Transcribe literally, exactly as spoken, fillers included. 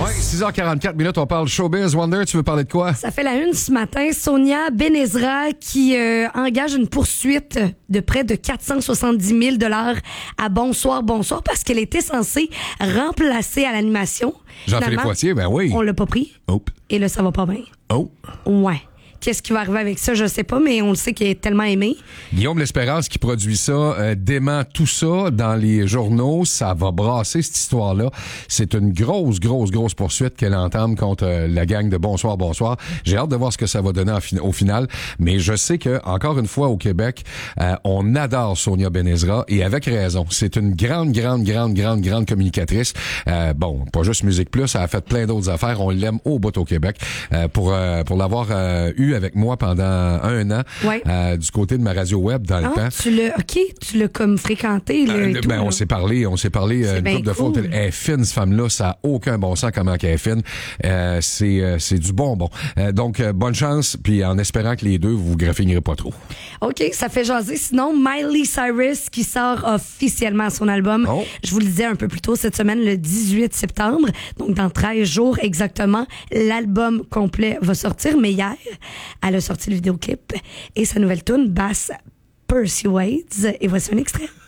Oui, six heures quarante-quatre minutes, on parle showbiz. Wonder, tu veux parler de quoi? Ça fait la une ce matin. Sonia Benezra qui euh, engage une poursuite de près de quatre cent soixante-dix mille dollars à Bonsoir, Bonsoir parce qu'elle était censée remplacer à l'animation. Jean-Philippe Poitier, ben oui. On l'a pas pris. Oh. Et là, ça va pas bien. Oh. Ouais. Qu'est-ce qui va arriver avec ça, je sais pas, mais on le sait qu'il est tellement aimé. Guillaume L'Espérance qui produit ça euh, dément tout ça dans les journaux. Ça va brasser cette histoire-là. C'est une grosse, grosse, grosse poursuite qu'elle entame contre euh, la gang de Bonsoir, Bonsoir. J'ai hâte de voir ce que ça va donner en fin- au final. Mais je sais que, encore une fois, au Québec, euh, on adore Sonia Benezra et avec raison. C'est une grande, grande, grande, grande, grande communicatrice. Euh, bon, pas juste Musique Plus, elle a fait plein d'autres affaires. On l'aime au bout au Québec. Euh, pour euh, pour l'avoir euh, eu avec moi pendant un an ouais. euh, du côté de ma radio web dans ah, le temps. Tu l'as, OK, tu l'as comme fréquenté. Là, euh, et tout, ben, là. on s'est parlé, on s'est parlé euh, une couple de fois. Cool. Elle est fine, cette femme-là. Ça a aucun bon sens comment qu'elle est fine. Euh, c'est, euh, c'est du bonbon. Euh, donc, euh, bonne chance, puis en espérant que les deux, vous vous graffinerez pas trop. OK, ça fait jaser. Sinon, Miley Cyrus qui sort officiellement son album. Oh. Je vous le disais un peu plus tôt cette semaine, le dix-huit septembre. Donc, dans treize jours exactement, l'album complet va sortir. Mais hier, elle a sorti le vidéoclip et sa nouvelle tune, Bass Persuades. Et voici un extrait.